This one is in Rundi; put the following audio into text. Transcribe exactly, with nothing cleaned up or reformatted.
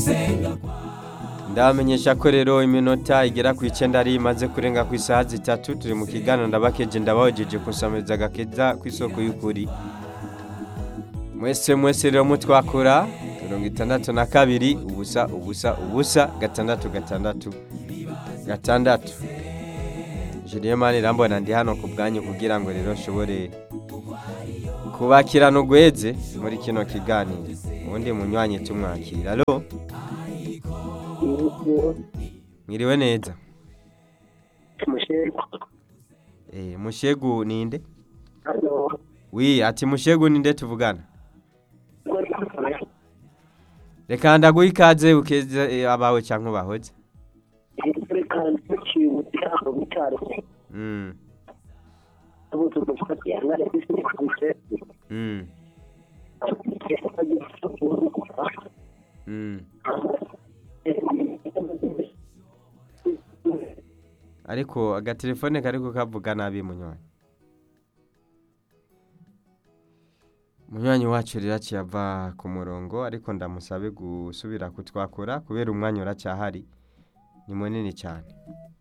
ndamenyesha ko rero iminota igera ku icenda ari imaze kurenga ku isaha zitatu turi mu kiganiro ndabakeje ndabahojeje kusamiriza agakeza ku isoko y'ukuri mwese mwese rero mutwakura mirongo itandatu na kabiri ubusa ubusa ubusa gatandatu gatandatu gatandatu Julien Mani rambona ndi hano ku bwanyu kugira ngo rero nshobore kubakirana ugweze muri kino kiganiro ubundi munywanyi tumwakira alo mwiriwe neza Mushegu. eh mushegu ninde Halo. wi ati mushegu ninde tuvugana reka ndaguha ikaze ukeze eh, abawe canke bahoze Reka ntukibuta ubutare. mm Abo tugufata yangare kwisini kuse. mm mm ariko agatelefone kariko kavuga nabi munywanyi munywanyi wacu riraciye ava ku murongo ariko ndamusabe gusubira kutwakura kubera umwanya uracyahari ni munini cyane